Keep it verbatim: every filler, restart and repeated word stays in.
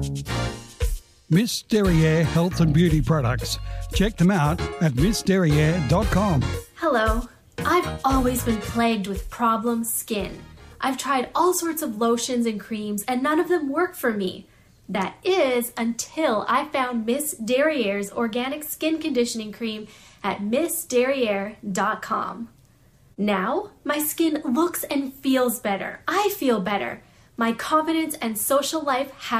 Miss Derriere Health and Beauty Products. Check them out at miss derriere dot com. Hello. I've always been plagued with problem skin. I've tried all sorts of lotions and creams and none of them work for me. That is until I found Miss Derriere's organic skin conditioning cream at miss derriere dot com. Now, my skin looks and feels better. I feel better. My confidence and social life have